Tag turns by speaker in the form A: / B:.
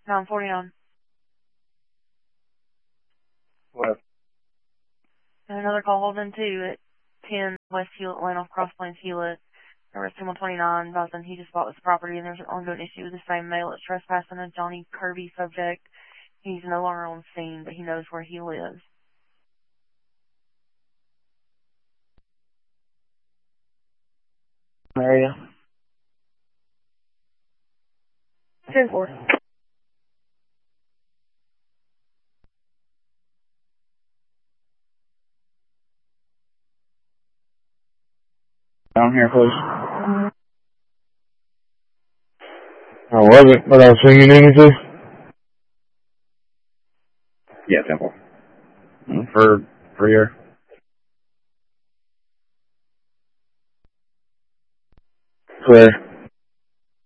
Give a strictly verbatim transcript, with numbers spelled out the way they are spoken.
A: nine forty-nine.
B: What?
A: And another call holding two at ten West Hewlett Lane off Cross Plains Hewlett. Arresting one twenty-nine, advising he just bought this property and there's an ongoing issue with the same male that's trespassing a Johnny Kirby subject. He's no longer on scene, but he knows where he lives.
B: Area?
A: ten four.
B: Down here, please. I wasn't, but I was singing anything. Yeah, Temple. For, for your... Clear.